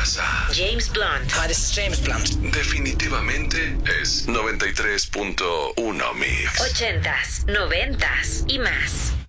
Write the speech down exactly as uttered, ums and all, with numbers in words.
casa. James Blunt. Hi, this is James Blunt. Definitivamente es noventa y tres punto uno Mix. Ochentas, noventas y más.